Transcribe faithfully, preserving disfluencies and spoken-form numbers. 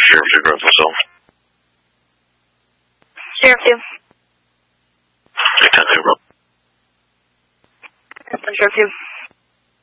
Sheriff two, grab myself. Sheriff two. eight ten two, bro. Sheriff two.